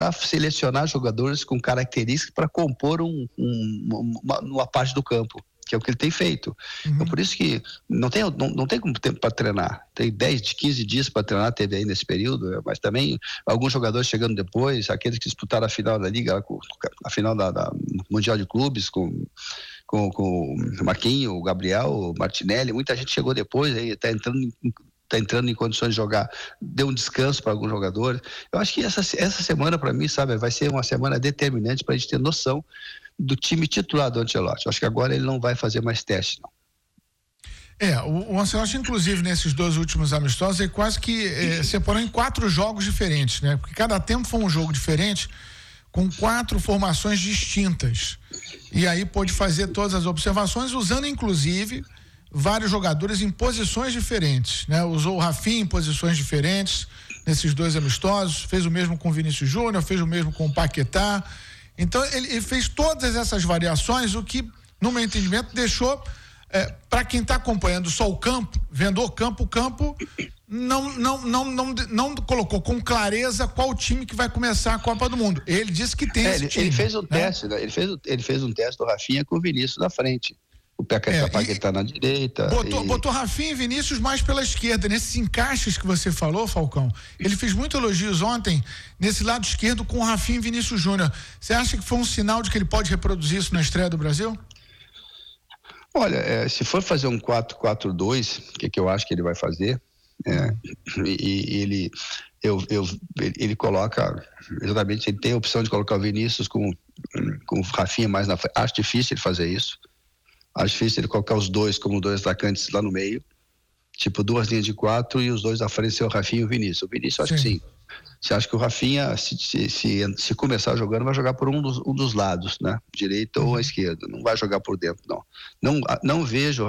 selecionar jogadores com características para compor uma parte do campo, que é o que ele tem feito. Então, por isso que não tem como tempo para treinar. Tem 10, 15 dias para treinar, teve aí nesse período, mas também alguns jogadores chegando depois, aqueles que disputaram a final da Liga, a final da Mundial de Clubes, com o Marquinhos, o Gabriel, o Martinelli, muita gente chegou depois, aí está entrando em condições de jogar, deu um descanso para alguns jogadores. Eu acho que essa semana, para mim, sabe, vai ser uma semana determinante para a gente ter noção do time titular do Ancelotti. Eu acho que agora ele não vai fazer mais teste, não. O Ancelotti, inclusive, nesses 2 últimos amistosos, ele quase que separou em 4 jogos diferentes, né? Porque cada tempo foi um jogo diferente, com 4 formações distintas. E aí pôde fazer todas as observações, usando, inclusive, vários jogadores em posições diferentes, né? Usou o Rafinha em posições diferentes nesses 2 amistosos, fez o mesmo com o Vinícius Júnior, fez o mesmo com o Paquetá. Então ele fez todas essas variações, o que, no meu entendimento, deixou para quem está acompanhando só o campo, vendo o campo não colocou com clareza qual time que vai começar a Copa do Mundo. Ele disse que tem esse time. Ele fez um teste, né? Ele fez um teste do Rafinha com o Vinícius na frente. O Paquetá na direita. Botou Rafinha e Vinícius mais pela esquerda, nesses encaixes que você falou, Falcão. Ele fez muitos elogios ontem nesse lado esquerdo com o Rafinha e Vinícius Júnior. Você acha que foi um sinal de que ele pode reproduzir isso na estreia do Brasil? Olha, se for fazer um 4-4-2, que eu acho que ele vai fazer, ele coloca, exatamente, ele tem a opção de colocar o Vinícius com o Rafinha mais na frente. Acho difícil ele fazer isso. Acho difícil ele colocar os 2 como 2 atacantes lá no meio, tipo 2 linhas de 4 e os 2 à frente ser o Rafinha e o Vinícius. O Vinícius, acho que sim. Você acha que o Rafinha, se começar jogando, vai jogar por um dos lados, né? Direita ou à esquerda. Não vai jogar por dentro, não. Não vejo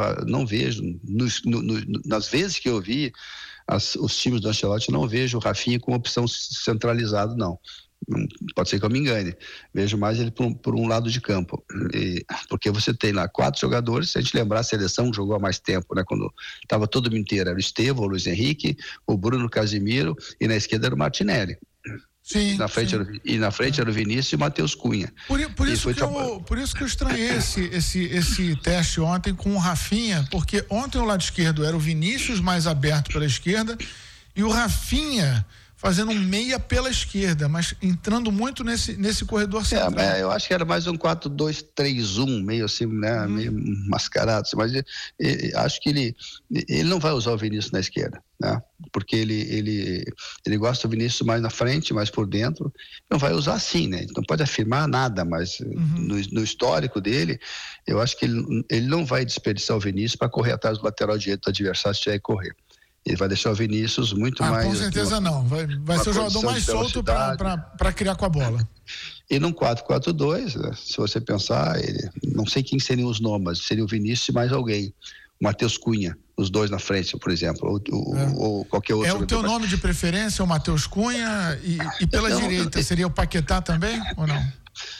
nas vezes que eu vi os times do Ancelotti, não vejo o Rafinha com opção centralizado, não. Pode ser que eu me engane. Vejo mais ele por um lado de campo. Porque você tem lá 4 jogadores, se a gente lembrar a seleção que jogou há mais tempo, né? Quando estava todo mundo inteiro, era o Estevão, o Luiz Henrique, o Bruno Casimiro e na esquerda era o Martinelli. Sim, na frente era o Vinícius e o Matheus Cunha. Por isso que eu estranhei esse teste ontem com o Rafinha, porque ontem o lado esquerdo era o Vinícius mais aberto pela esquerda e o Rafinha fazendo um meia pela esquerda, mas entrando muito nesse corredor central. Eu acho que era mais um 4-2-3-1, meio assim, né? Meio mascarado, mas acho que ele não vai usar o Vinícius na esquerda, né? Porque ele gosta do Vinícius mais na frente, mais por dentro, não vai usar assim, né? Não pode afirmar nada, mas no histórico dele, eu acho que ele não vai desperdiçar o Vinícius para correr atrás do lateral direito do adversário se tiver que correr. Ele vai deixar o Vinícius muito mais... Com certeza não. Vai ser o jogador mais solto para criar com a bola. E num 4-4-2, né, se você pensar, não sei quem seriam os nomes, mas seria o Vinícius e mais alguém. O Matheus Cunha, os 2 na frente, por exemplo, ou qualquer outro. É o teu nome de preferência, o Matheus Cunha, e pela direita, seria o Paquetá também, ou não?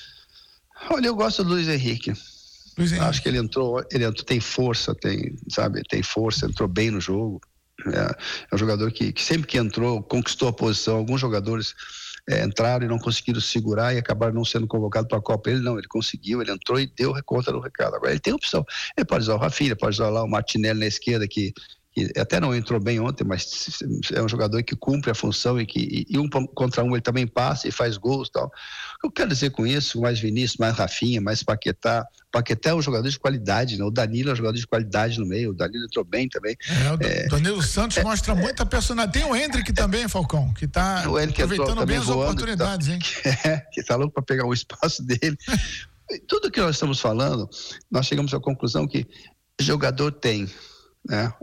Olha, eu gosto do Luiz Henrique. Acho que ele entrou, tem força, tem força, entrou bem no jogo. É um jogador que sempre que entrou, conquistou a posição. Alguns jogadores entraram e não conseguiram segurar e acabaram não sendo convocados para a Copa. Ele não, ele conseguiu, ele entrou e deu conta do recado. Agora ele tem opção, ele pode usar o Rafinha, pode usar lá o Martinelli na esquerda, que até não entrou bem ontem, mas é um jogador que cumpre a função e um contra um ele também passa e faz gols e tal. O que eu quero dizer com isso, mais Vinícius, mais Rafinha, mais Paquetá. Paquetá é um jogador de qualidade, né? O Danilo é um jogador de qualidade no meio, o Danilo entrou bem também. O Danilo Santos mostra muita personalidade. Tem o Hendrick também, Falcão, que está aproveitando bem as oportunidades, hein? Que tá louco para pegar o espaço dele. Tudo que nós estamos falando, nós chegamos à conclusão que jogador tem, né?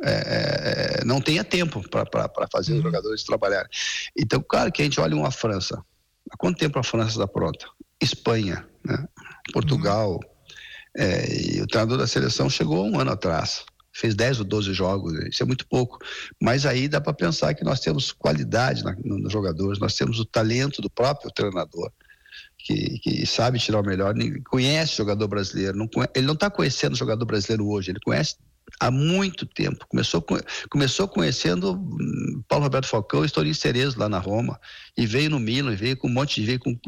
Não tenha tempo para fazer os jogadores trabalharem. Então, claro que a gente olha uma França. Há quanto tempo a França está pronta? Espanha, né? Portugal. E o treinador da seleção chegou 1 ano atrás. Fez 10 ou 12 jogos. Isso é muito pouco. Mas aí dá para pensar que nós temos qualidade nos jogadores. Nós temos o talento do próprio treinador. Que sabe tirar o melhor, conhece o jogador brasileiro. Ele não está conhecendo o jogador brasileiro hoje. Ele conhece há muito tempo. Começou conhecendo Paulo Roberto Falcão e Torinho Cerezo lá na Roma, e veio no Milan, veio com um monte de... veio com